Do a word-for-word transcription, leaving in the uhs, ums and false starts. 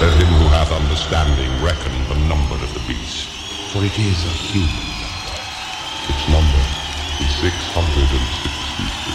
Let him who hath understanding reckon the number of the beast. For it is a human number. Its number is six hundred and sixty-three.